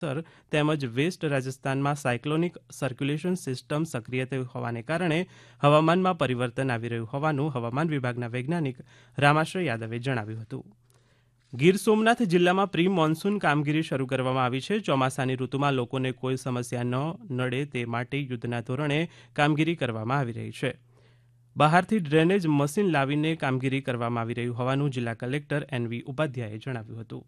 તેમજ વેસ્ટ રાજસ્થાનમાં cyclonic circulation system સક્રિય થઈ હોવાને કારણે હવામાનમાં પરિવર્તન આવી રહ્યું હોવાનું હવામાન વિભાગના વૈજ્ઞાનિક રામાશ્રય યાદવે જણાવ્યું હતું. ગીર સોમનાથ જિલ્લામાં પ્રી મોન્સૂન કામગીરી શરૂ કરવામાં આવી છે. ચોમાસાની ઋતુમાં લોકોને કોઈ સમસ્યા ન નડે તે માટે યુદ્ધના ધોરણે કામગીરી કરવામાં આવી રહી છે. બહારથી ડ્રેનેજ મશીન લાવીને કામગીરી કરવામાં આવી રહ્યું હોવાનું જિલ્લા કલેક્ટર NV ઉપાધ્યાયે જણાવ્યું હતું.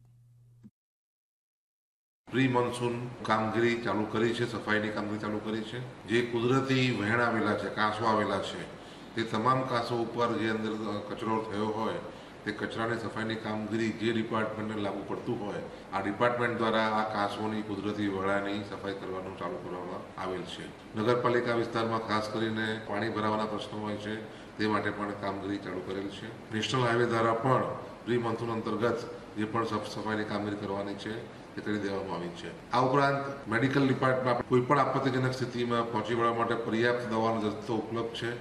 પ્રી મોન્સૂન કામગીરી ચાલુ કરી છે, સફાઈની કામગીરી ચાલુ કરી છે. જે કુદરતી વહેણ આવેલા છે, કાંસો આવેલા છે, તે તમામ કાંસો ઉપર જે અંદર કચરો થયો હોય તે કચરાની સફાઈની કામગીરી જે ડિપાર્ટમેન્ટને લાગુ પડતું હોય આ ડિપાર્ટમેન્ટ દ્વારા આ કાંસોની કુદરતી વહેણાની સફાઈ કરવાનું ચાલુ કરવામાં આવેલ છે. નગરપાલિકા વિસ્તારમાં ખાસ કરીને પાણી ભરાવાના પ્રશ્નો હોય છે તે માટે પણ કામગીરી ચાલુ કરેલ છે. નેશનલ હાઈવે દ્વારા પણ પ્રી મોન્સૂન અંતર્ગત જે પણ સફાઈની કામગીરી કરવાની છે તે કરી દેવામાં આવી છે. આ ઉપરાંત મેડિકલ ડિપાર્ટમેન્ટ કોઈ પણ આપત્તિજનક સ્થિતિમાં પહોંચી વળવા માટે પર્યાપ્ત દવાનો જથ્થો ઉપલબ્ધ છે.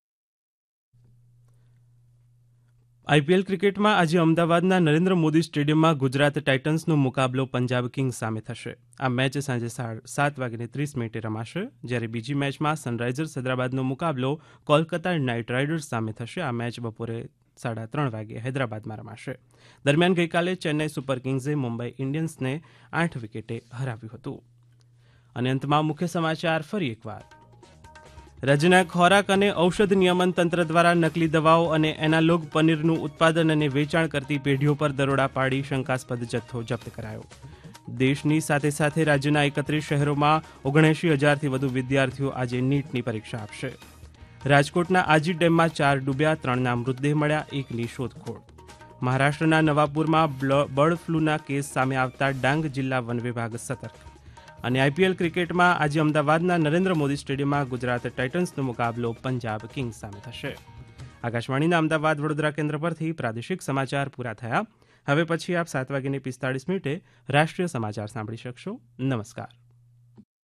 IPL ક્રિકેટમાં આજે અમદાવાદના નરેન્દ્ર મોદી સ્ટેડિયમમાં ગુજરાત ટાઇટન્સનો મુકાબલો પંજાબ કિંગ્સ સામે થશે. આ મેચ સાંજે 7:30 રમાશે. જ્યારે બીજી મેચમાં સનરાઇઝર્સ હૈદરાબાદનો મુકાબલો કોલકાતા નાઇટ રાઇડર્સ સામે થશે. આ મેચ બપોરે 3:30 હૈદરાબાદમાં રમાશે. દરમિયાન ગઈકાલે ચેન્નાઈ સુપર કિંગ્સે મુંબઈ ઇન્ડિયન્સને 8 વિકેટે હરાવ્યું હતું. અને અંતમાં મુખ્ય સમાચાર ફરી એકવાર. રાજ્યના ખોરાક અને ઔષધ નિયમન તંત્ર દ્વારા નકલી દવાઓ અને એનાલોગ પનીરનું ઉત્પાદન અને વેચાણ કરતી પેઢીઓ પર દરોડા પાડી શંકાસ્પદ જથ્થો જપ્ત કરાયો. દેશની સાથે સાથે રાજ્યના 31 શહેરોમાં 79,000થી વધુ વિદ્યાર્થીઓ આજે નીટની પરીક્ષા આપશે. રાજકોટના આજી ડેમમાં 4 ડૂબ્યા, 3ના મૃતદેહ મળ્યા, 1ની શોધખોળ. મહારાષ્ટ્રના નવાપુરમાં બર્ડ ફ્લૂના કેસ સામે આવતા ડાંગ જિલ્લા વન વિભાગ સતર્ક. અને IPL ક્રિકેટમાં આજે અમદાવાદના નરેન્દ્ર મોદી સ્ટેડિયમમાં ગુજરાત ટાઇટન્સનો મુકાબલો પંજાબ કિંગ્સ સામે થશે. આકાશવાણીના અમદાવાદ વડોદરા કેન્દ્ર પરથી પ્રાદેશિક સમાચાર પૂરા થયા. હવે પછી આપ 7:45 રાષ્ટ્રીય સમાચાર સાંભળી શકશો. નમસ્કાર.